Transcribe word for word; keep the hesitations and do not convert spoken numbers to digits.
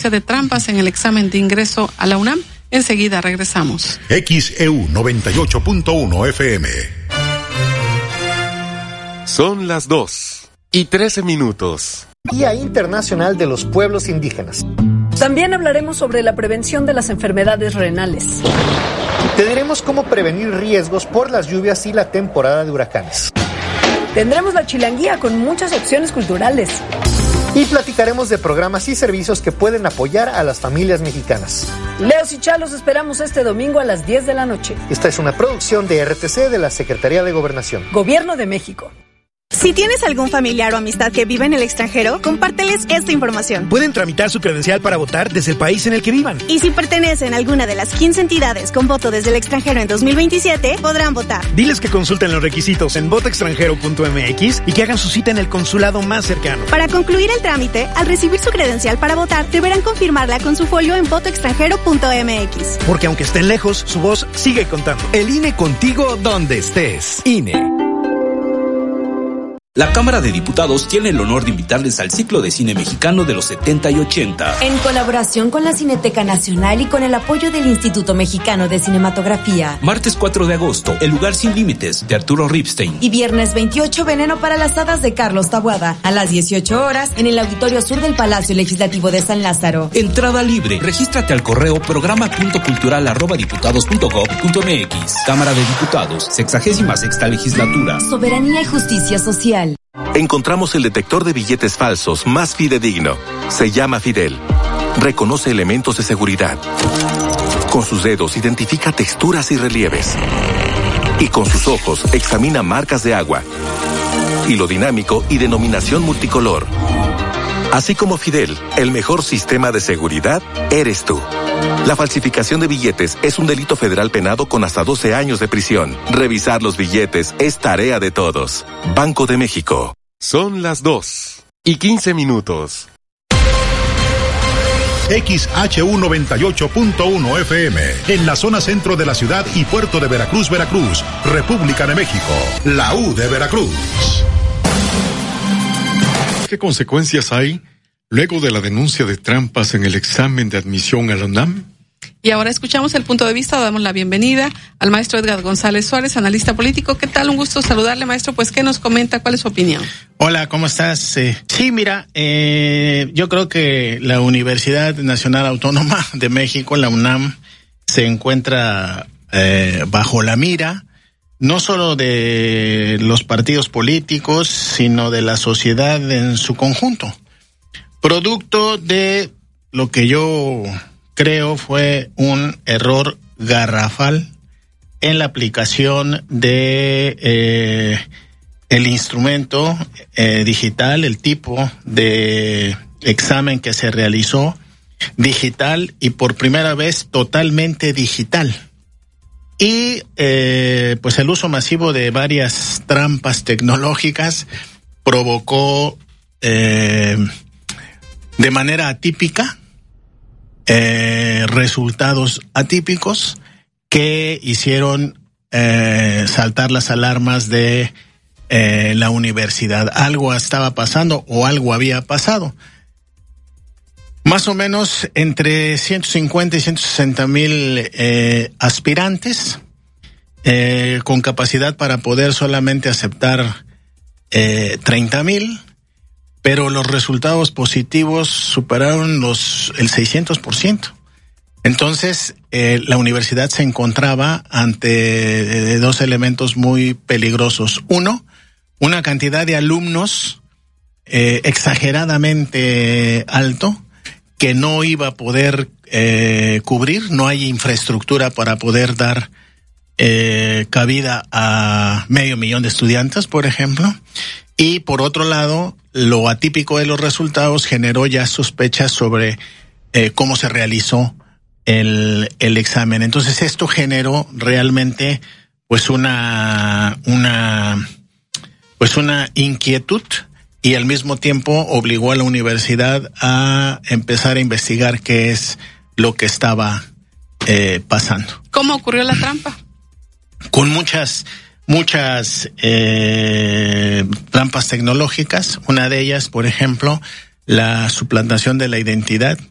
de trampas en el examen de ingreso a la UNAM. Enseguida regresamos. X E U noventa y ocho punto uno F M. Son las dos y trece minutos. Día Internacional de los Pueblos Indígenas. También hablaremos sobre la prevención de las enfermedades renales. Te diremos cómo prevenir riesgos por las lluvias y la temporada de huracanes. Tendremos la chilanguía con muchas opciones culturales. Y platicaremos de programas y servicios que pueden apoyar a las familias mexicanas. Leos y Chalos esperamos este domingo a las diez de la noche. Esta es una producción de R T C de la Secretaría de Gobernación. Gobierno de México. Si tienes algún familiar o amistad que vive en el extranjero, compárteles esta información. Pueden tramitar su credencial para votar desde el país en el que vivan. Y si pertenecen a alguna de las quince entidades con voto desde el extranjero en dos mil veintisiete, podrán votar. Diles que consulten los requisitos en voto extranjero punto m x y que hagan su cita en el consulado más cercano. Para concluir el trámite, al recibir su credencial para votar, deberán confirmarla con su folio en voto extranjero punto m x. Porque aunque estén lejos, su voz sigue contando. El I N E contigo donde estés. I N E. La Cámara de Diputados tiene el honor de invitarles al ciclo de cine mexicano de los setenta y ochenta. En colaboración con la Cineteca Nacional y con el apoyo del Instituto Mexicano de Cinematografía. Martes cuatro de agosto, El lugar sin límites, de Arturo Ripstein. Y viernes veintiocho, Veneno para las hadas, de Carlos Taboada. A las dieciocho horas, en el Auditorio Sur del Palacio Legislativo de San Lázaro. Entrada libre. Regístrate al correo programa punto cultural arroba diputados punto gob punto m x. Cámara de Diputados, sexagésima sexta legislatura. Soberanía y justicia social. Encontramos el detector de billetes falsos más fidedigno. Se llama Fidel. Reconoce elementos de seguridad. Con sus dedos identifica texturas y relieves. Y con sus ojos examina marcas de agua. Hilo dinámico y denominación multicolor. Así como Fidel, el mejor sistema de seguridad eres tú. La falsificación de billetes es un delito federal penado con hasta doce años de prisión. Revisar los billetes es tarea de todos. Banco de México. Son las dos y quince minutos. X H U noventa y ocho punto uno F M, en la zona centro de la ciudad y puerto de Veracruz, Veracruz, República de México, la U de Veracruz. ¿Qué consecuencias hay luego de la denuncia de trampas en el examen de admisión a la UNAM? Y ahora escuchamos el punto de vista, damos la bienvenida al maestro Edgar González Suárez, analista político. ¿Qué tal? Un gusto saludarle, maestro. Pues, ¿qué nos comenta? ¿Cuál es su opinión? Hola, ¿cómo estás? Eh, sí, mira, eh, yo creo que la Universidad Nacional Autónoma de México, la UNAM, se encuentra eh, bajo la mira, no solo de los partidos políticos, sino de la sociedad en su conjunto. Producto de lo que yo creo fue un error garrafal en la aplicación de eh, el instrumento eh, digital, el tipo de examen que se realizó digital y por primera vez totalmente digital. Y eh, pues el uso masivo de varias trampas tecnológicas provocó eh, de manera atípica eh, resultados atípicos que hicieron eh, saltar las alarmas de eh, la universidad. Algo estaba pasando o algo había pasado. Más o menos entre ciento cincuenta y ciento sesenta mil eh, aspirantes eh, con capacidad para poder solamente aceptar eh, treinta mil, pero los resultados positivos superaron los el seiscientos por ciento. Entonces, eh, la universidad se encontraba ante eh, dos elementos muy peligrosos. Uno, una cantidad de alumnos eh, exageradamente alto, que no iba a poder eh, cubrir, no hay infraestructura para poder dar eh, cabida a medio millón de estudiantes, por ejemplo. Y por otro lado, lo atípico de los resultados generó ya sospechas sobre eh, cómo se realizó el, el examen. Entonces esto generó realmente pues una, una, pues una inquietud, y al mismo tiempo obligó a la universidad a empezar a investigar qué es lo que estaba eh, pasando. ¿Cómo ocurrió la trampa? Con muchas, muchas eh, trampas tecnológicas. Una de ellas, por ejemplo, la suplantación de la identidad.